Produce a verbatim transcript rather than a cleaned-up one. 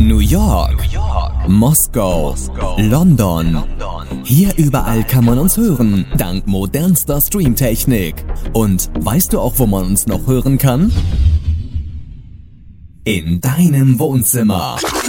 New York, Moskau, London. Hier überall kann man uns hören, dank modernster Streamtechnik. Und weißt du auch, wo man uns noch hören kann? In deinem Wohnzimmer.